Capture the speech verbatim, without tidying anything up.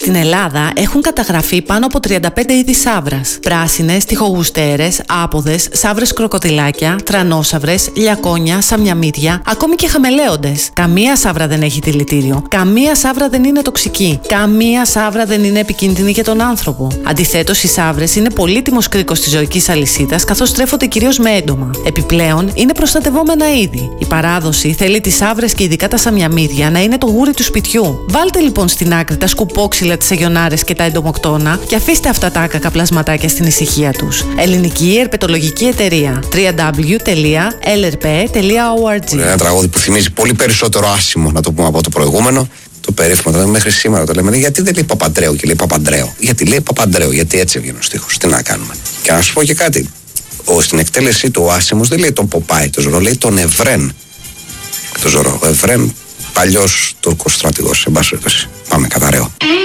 Στην Ελλάδα έχουν καταγραφεί πάνω από τριάντα πέντε είδη σαύρας. Πράσινες, τοιχογουστέρες, άποδες, σαύρες κροκοδιλάκια, τρανόσαυρες, λιακόνια, σαμιαμίδια, ακόμη και χαμελέοντες. Καμία σαύρα δεν έχει δηλητήριο. Καμία σαύρα δεν είναι τοξική. Καμία σαύρα δεν είναι επικίνδυνη για τον άνθρωπο. Αντιθέτως, οι σαύρες είναι πολύτιμος κρίκος της ζωικής αλυσίδας, καθώς τρέφονται κυρίως με έντομα. Επιπλέον, είναι προστατευόμενα είδη. Η παράδοση θέλει τις σαύρες και ειδικά τα σαμιαμίδια να είναι το γούρι του σπιτιού. Βάλτε λοιπόν στην άκρη τα σκουπόξυλα, τις αγιονάρες και τα εντομοκτώνα και αφήστε αυτά τα άκακα πλασματάκια στην ησυχία τους. Ελληνική Ερπετολογική Εταιρεία. double-u double-u double-u τελεία ελ ερ πι τελεία ο αρ τζι. Ένα τραγούδι που θυμίζει πολύ περισσότερο άσημο, να το πούμε, από το προηγούμενο. Το περίφημο, το λέμε μέχρι σήμερα το λέμε. Γιατί δεν λέει Παπαντρέου και λέει Παπαντρέο? Γιατί λέει Παπαντρέου, γιατί έτσι έβγαινε ο στίχος. Τι να κάνουμε. Και να σου πω και κάτι. Ο, στην εκτέλεσή του ο άσημος δεν λέει τον Ποπάη το Ζωρό, λέει τον Ευρέν το Ζωρό. Ο Ευρέν, παλιός Τούρκος στρατηγός. Εν πάση περιπτώσει. Πάμε, καταραίω.